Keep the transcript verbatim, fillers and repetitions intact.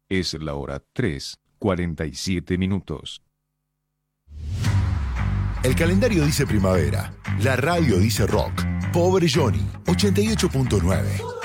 Es la hora tres, cuarenta y siete minutos. El calendario dice primavera, la radio dice rock. Pobre Johnny, ochenta y ocho punto nueve.